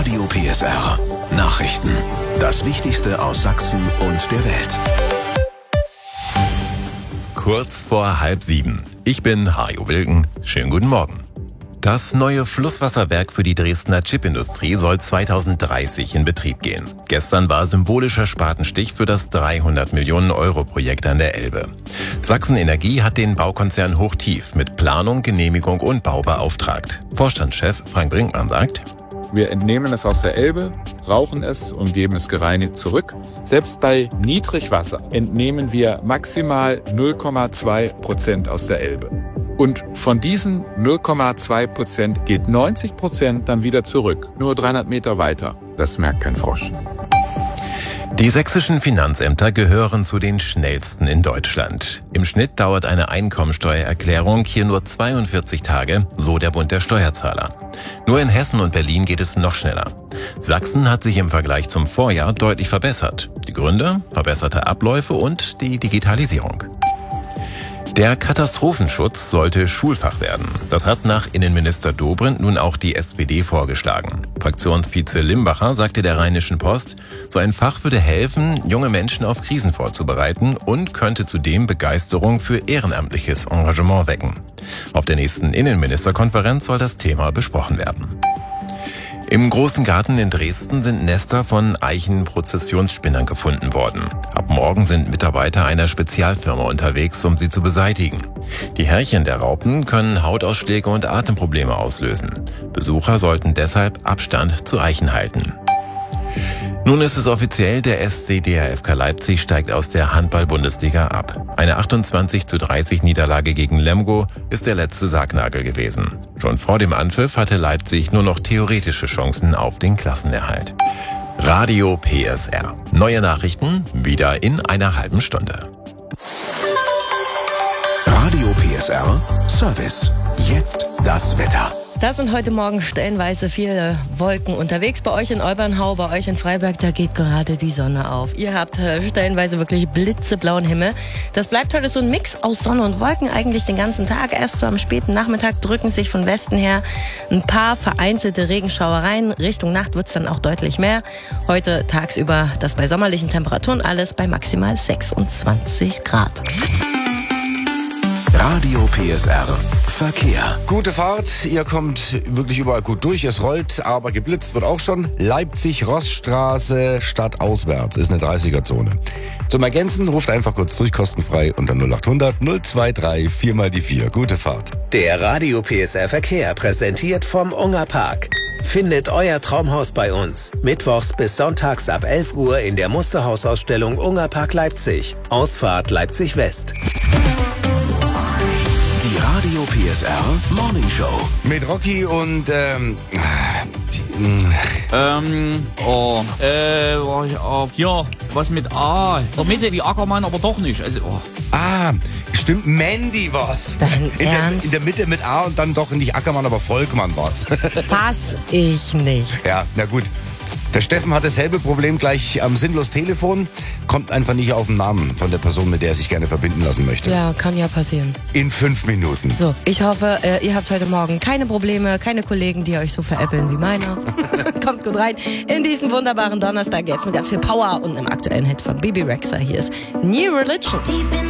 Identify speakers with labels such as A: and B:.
A: Radio PSR. Nachrichten. Das Wichtigste aus Sachsen und der Welt.
B: Kurz vor 6:30. Ich bin Hajo Wilken. Schönen guten Morgen. Das neue Flusswasserwerk für die Dresdner Chipindustrie soll 2030 in Betrieb gehen. Gestern war symbolischer Spatenstich für das 300 Millionen Euro Projekt an der Elbe. Sachsen Energie hat den Baukonzern Hochtief mit Planung, Genehmigung und Bau beauftragt. Vorstandschef Frank Brinkmann sagt:
C: Wir entnehmen es aus der Elbe, rauchen es und geben es gereinigt zurück. Selbst bei Niedrigwasser entnehmen wir maximal 0,2% aus der Elbe. Und von diesen 0,2% geht 90% dann wieder zurück, nur 300 Meter weiter. Das merkt kein Frosch.
B: Die sächsischen Finanzämter gehören zu den schnellsten in Deutschland. Im Schnitt dauert eine Einkommensteuererklärung hier nur 42 Tage, so der Bund der Steuerzahler. Nur in Hessen und Berlin geht es noch schneller. Sachsen hat sich im Vergleich zum Vorjahr deutlich verbessert. Die Gründe? Verbesserte Abläufe und die Digitalisierung. Der Katastrophenschutz sollte Schulfach werden. Das hat nach Innenminister Dobrindt nun auch die SPD vorgeschlagen. Fraktionsvize Limbacher sagte der Rheinischen Post, so ein Fach würde helfen, junge Menschen auf Krisen vorzubereiten und könnte zudem Begeisterung für ehrenamtliches Engagement wecken. Auf der nächsten Innenministerkonferenz soll das Thema besprochen werden. Im Großen Garten in Dresden sind Nester von Eichenprozessionsspinnern gefunden worden. Ab morgen sind Mitarbeiter einer Spezialfirma unterwegs, um sie zu beseitigen. Die Härchen der Raupen können Hautausschläge und Atemprobleme auslösen. Besucher sollten deshalb Abstand zu Eichen halten. Nun ist es offiziell, der SC DHFK Leipzig steigt aus der Handball-Bundesliga ab. Eine 28:30 Niederlage gegen Lemgo ist der letzte Sargnagel gewesen. Schon vor dem Anpfiff hatte Leipzig nur noch theoretische Chancen auf den Klassenerhalt. Radio PSR. Neue Nachrichten wieder in einer halben Stunde.
A: Radio PSR Service. Jetzt das Wetter.
D: Da sind heute Morgen stellenweise viele Wolken unterwegs. Bei euch in Olbernhau, bei euch in Freiberg, da geht gerade die Sonne auf. Ihr habt stellenweise wirklich blitzeblauen Himmel. Das bleibt heute so ein Mix aus Sonne und Wolken eigentlich den ganzen Tag. Erst so am späten Nachmittag drücken sich von Westen her ein paar vereinzelte Regenschauereien. Richtung Nacht wird's dann auch deutlich mehr. Heute tagsüber das bei sommerlichen Temperaturen alles bei maximal 26 Grad.
A: Radio PSR Verkehr.
E: Gute Fahrt, ihr kommt wirklich überall gut durch. Es rollt, aber geblitzt wird auch schon. Leipzig-Rossstraße stadtauswärts ist eine 30er-Zone. Zum Ergänzen ruft einfach kurz durch, kostenfrei unter 0800 023 4 mal die 4. Gute Fahrt.
F: Der Radio PSR Verkehr präsentiert vom Unger Park. Findet euer Traumhaus bei uns. Mittwochs bis sonntags ab 11 Uhr in der Musterhausausstellung Unger Park Leipzig. Ausfahrt Leipzig West.
A: Die Radio PSR Morning Show.
E: Mit Rocky und
G: hier, was mit A. Der Mitte, die Ackermann, aber doch nicht. Also,
E: stimmt, Mandy war's.
D: Dein Ernst?
E: In der Mitte mit A und dann doch nicht Ackermann, aber Volkmann war's.
D: Pass ich nicht.
E: Ja, na gut. Der Steffen hat dasselbe Problem gleich am sinnlos Telefon, kommt einfach nicht auf den Namen von der Person, mit der er sich gerne verbinden lassen möchte.
D: Ja, kann ja passieren.
E: In 5 Minuten.
D: So, ich hoffe, ihr habt heute Morgen keine Probleme, keine Kollegen, die euch so veräppeln wie meiner. Kommt gut rein in diesen wunderbaren Donnerstag jetzt mit ganz viel Power und einem aktuellen Hit von Bibi Rexha. Hier ist New Religion.